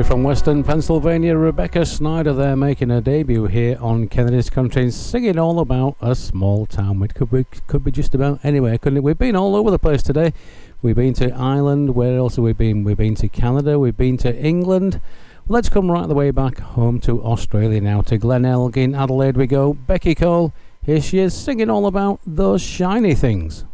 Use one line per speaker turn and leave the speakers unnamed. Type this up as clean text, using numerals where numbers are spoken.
way from Western Pennsylvania, Rebecca Snyder there, making her debut here on Kennedy's Country, singing all about a small town. It could be just about anywhere, couldn't it? We've been all over the place today. We've been to Ireland. Where else have we been? We've been to Canada. We've been to England. Let's come right the way back home to Australia now, to Glen Elgin, Adelaide we go. Becky Cole, here she is, singing all about those shiny things.